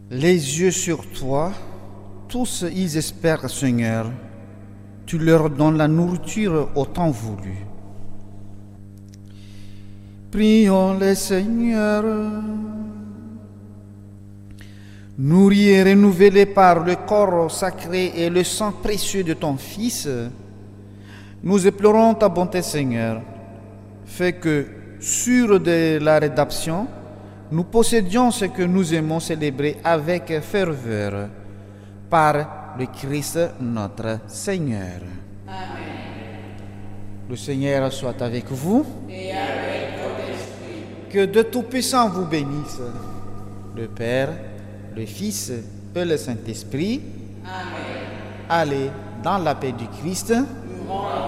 Les yeux sur toi, tous ils espèrent, Seigneur. Tu leur donnes la nourriture au temps voulu. Prions le Seigneur. Nourris et renouvelés par le corps sacré et le sang précieux de ton Fils, nous implorons ta bonté, Seigneur. Fais que, sûrs de la rédemption, nous possédions ce que nous aimons célébrer avec ferveur, par le Christ notre Seigneur. Amen. Le Seigneur soit avec vous. Et avec ton esprit. Que de Tout-Puissant vous bénisse, le Père, le Fils et le Saint-Esprit. Amen. Allez dans la paix du Christ. Louons